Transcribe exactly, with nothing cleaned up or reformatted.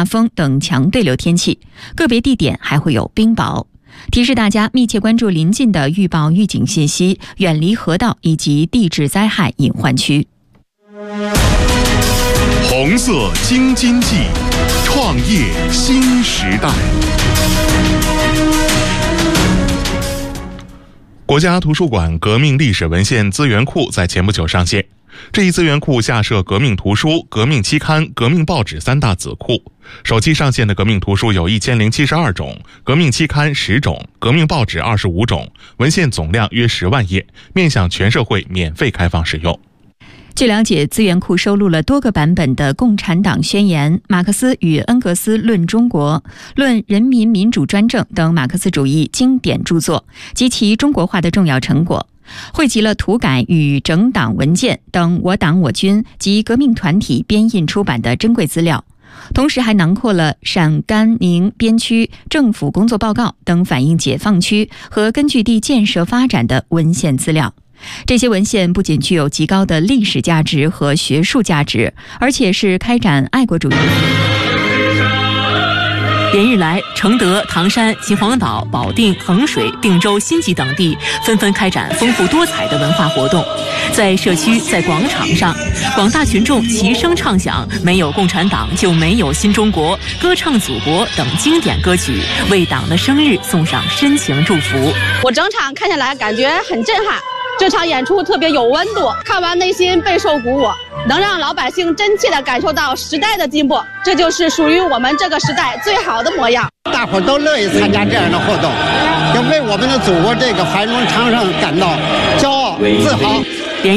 大风等强对流天气，个别地点还会有冰雹。提示大家密切关注临近的预报预警信息，远离河道以及地质灾害隐患区。 红色京津冀，创业新时代。国家图书馆革命历史文献资源库在前不久上线。这一资源库下设革命图书、革命期刊、革命报纸三大子库。首期上线的革命图书有一千零七十二种，革命期刊十种，革命报纸二十五种，文献总量约十万页，面向全社会免费开放使用。 据了解，资源库收录了多个版本的《共产党宣言》、马克思与恩格斯论中国、论人民民主专政等马克思主义经典著作及其中国化的重要成果，汇集了土改与整党文件等我党我军及革命团体编印出版的珍贵资料，同时还囊括了陕甘宁边区政府工作报告等反映解放区和根据地建设发展的文献资料。这些文献不仅具有极高的历史价值和学术价值，而且是开展爱国主义。 连日来，承德、唐山、秦皇岛、保定、衡水、定州、新集等地纷纷开展丰富多彩的文化活动。在社区、在广场上，广大群众齐声唱响“没有共产党就没有新中国”、“歌唱祖国”等经典歌曲，为党的生日送上深情祝福。 我整场看下来感觉很震撼，这场演出特别有温度，看完内心备受鼓舞，能让老百姓真切地感受到时代的进步，这就是属于我们这个时代最好的模样。 大伙都乐意参加这样的活动，要为我们的祖国这个繁荣昌盛感到骄傲自豪。